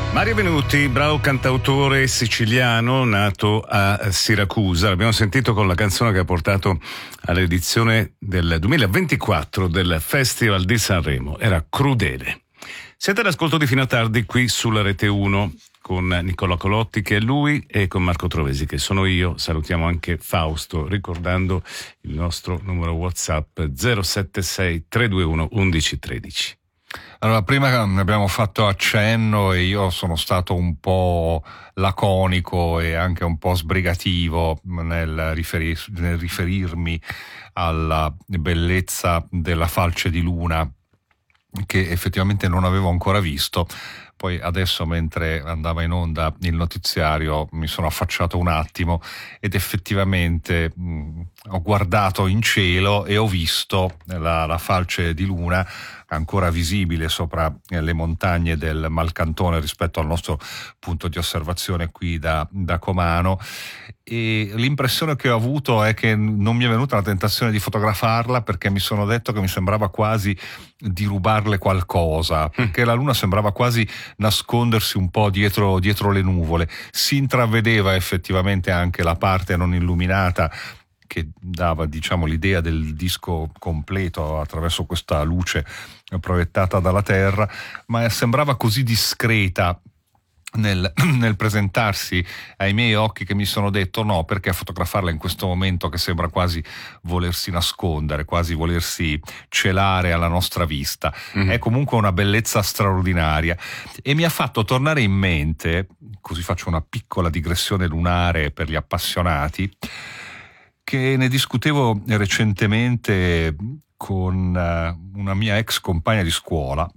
Mario Venuti, bravo cantautore siciliano nato a Siracusa. L'abbiamo sentito con la canzone che ha portato all'edizione del 2024 del Festival di Sanremo. Era Crudele. Siete all'ascolto di Fino a Tardi qui sulla Rete 1 con Nicola Colotti, che è lui, e con Marco Trovesi, che sono io. Salutiamo anche Fausto, ricordando il nostro numero WhatsApp 076 321 1113. Allora, prima ne abbiamo fatto accenno e io sono stato un po' laconico e anche un po' sbrigativo nel riferirmi alla bellezza della falce di luna, che effettivamente non avevo ancora visto. Poi adesso, mentre andava in onda il notiziario, mi sono affacciato un attimo ed effettivamente ho guardato in cielo e ho visto la falce di luna ancora visibile sopra le montagne del Malcantone rispetto al nostro punto di osservazione qui da Comano, e l'impressione che ho avuto è che non mi è venuta la tentazione di fotografarla, perché mi sono detto che mi sembrava quasi di rubarle qualcosa, perché la luna sembrava quasi nascondersi un po' dietro le nuvole. Si intravedeva effettivamente anche la parte non illuminata che dava, diciamo, l'idea del disco completo attraverso questa luce proiettata dalla Terra, ma sembrava così discreta nel presentarsi ai miei occhi che mi sono detto: no, perché fotografarla in questo momento che sembra quasi volersi nascondere, quasi volersi celare alla nostra vista. È comunque una bellezza straordinaria e mi ha fatto tornare in mente, così faccio una piccola digressione lunare per gli appassionati, che ne discutevo recentemente con una mia ex compagna di scuola,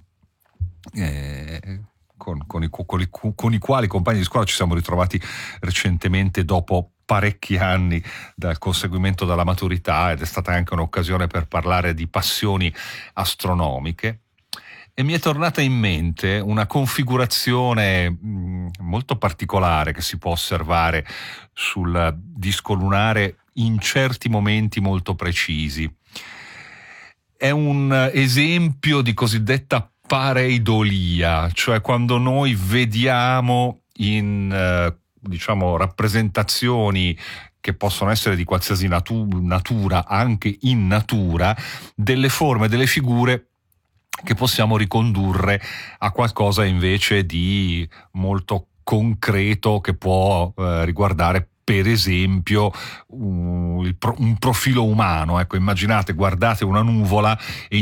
con i quali compagni di scuola ci siamo ritrovati recentemente dopo parecchi anni dal conseguimento della maturità, ed è stata anche un'occasione per parlare di passioni astronomiche. E mi è tornata in mente una configurazione molto particolare che si può osservare sul disco lunare in certi momenti molto precisi. È un esempio di cosiddetta pareidolia, cioè quando noi vediamo in rappresentazioni che possono essere di qualsiasi natura, anche in natura, delle forme, delle figure che possiamo ricondurre a qualcosa invece di molto concreto, che può riguardare per esempio un profilo umano. Ecco, immaginate, guardate una nuvola e